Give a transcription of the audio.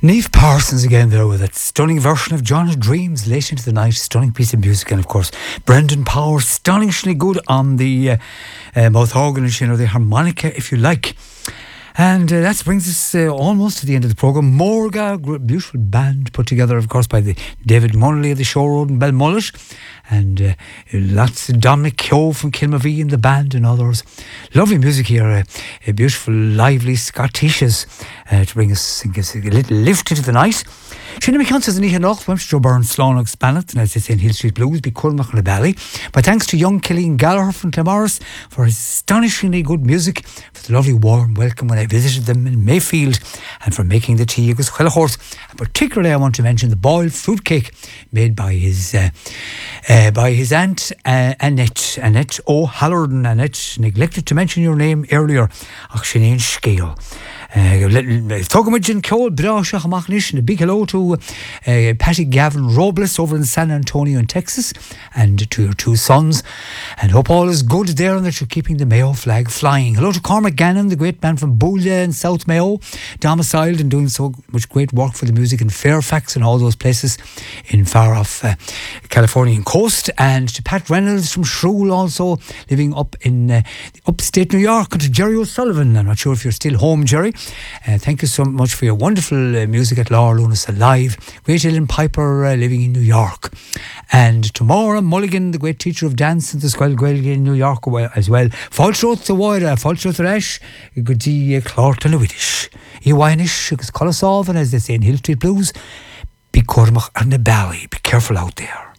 Niamh Parsons again there with that stunning version of John's Dreams, Late Into the Night, stunning piece of music. And of course Brendan Power, astonishingly good on the mouth organ and, you know, the harmonica if you like. And that brings us almost to the end of the programme. Morga, beautiful band put together, of course, by the David Munnelly of the Show Road in Belmullet. And lots of Dominic Keogh from Kilmavie in the band and others. Lovely music here. A beautiful, lively Scottishes to bring us a little lift into the night. Sinna mi cantas an ihe nach, wemst Joe Byrne Slánach Spannet, and as they say in Hill Street Blues, be Culmach and a Bally. But thanks to young Killeen Gallagher from Clamorris for his astonishingly good music, for the lovely warm welcome when I visited them in Mayfield, and for making the tea agus Quillahorse. And particularly I want to mention the boiled fruitcake made by his aunt Annette O'Halloran. Annette, neglected to mention your name earlier. Ach, Sinead Scale. Tugamidjin Cole Brasha Hamachnish, and a big hello to Patty Gavin Robles over in San Antonio in Texas, and to your two sons, and hope all is good there and that you're keeping the Mayo flag flying. Hello to Cormac Gannon, the great man from Boolia in South Mayo, domiciled and doing so much great work for the music in Fairfax and all those places in far off Californian coast. And to Pat Reynolds from Shrule, also living up in upstate New York, and to Jerry O'Sullivan. I'm not sure if you're still home, Jerry. Thank you so much for your wonderful music at Laura Lunas Alive. Great Ellen Piper living in New York. And tomorrow Mulligan, the great teacher of dance in the Squel Gaelge in New York as well. Falshroth the Wire, Falshroth Rash, Goody Clark and Widish. Iwainish, because Colosov, and as they say in Hill Street Blues, be Cormach and the Bally. Be careful out there.